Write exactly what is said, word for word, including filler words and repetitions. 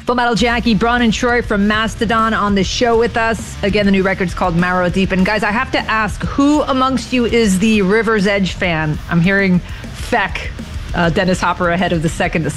Full Metal Jackie, Braun and Troy from Mastodon on the show with us. Again, the new record's called Marrow Deep. And guys, I have to ask, who amongst you is the River's Edge fan? I'm hearing Feck, uh, Dennis Hopper ahead of the second